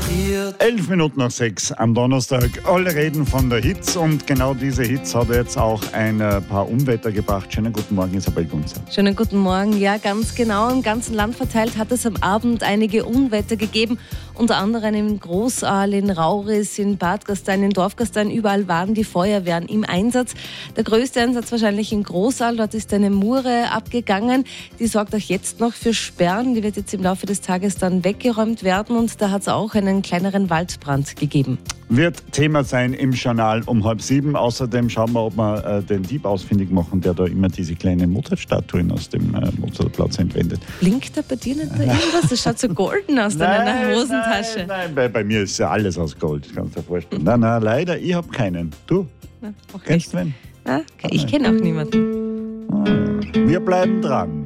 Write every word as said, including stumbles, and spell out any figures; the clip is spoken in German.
Elf Minuten nach sechs am Donnerstag. Alle reden von der Hitze und genau diese Hitze hat jetzt auch ein paar Unwetter gebracht. Schönen guten Morgen, Isabel Gunzer. Schönen guten Morgen. Ja, ganz genau. Im ganzen Land verteilt hat es am Abend einige Unwetter gegeben. Unter anderem in Großaal, in Rauris, in Bad Gastein, in Dorfgastein. Überall waren die Feuerwehren im Einsatz. Der größte Einsatz wahrscheinlich in Großaal. Dort ist eine Mure abgegangen. Die sorgt auch jetzt noch für Sperren. Die wird jetzt im Laufe des Tages dann weggeräumt werden. Und da hat es auch einen kleineren Waldbrand gegeben. Wird Thema sein im Journal um halb sieben. Außerdem schauen wir, ob wir äh, den Dieb ausfindig machen, der da immer diese kleinen Mozart-Statuen aus dem äh, Mozartplatz entwendet. Blinkt da bei dir nicht da irgendwas? Das schaut so golden aus, nein, deiner Hosentasche. Nein, nein, bei, bei mir ist ja alles aus Gold, kannst du dir vorstellen. Nein, nein, leider, ich habe keinen. Du? Na, auch Kennst nicht. du wen? Ah, okay. Ich kenne auch niemanden. Wir bleiben dran.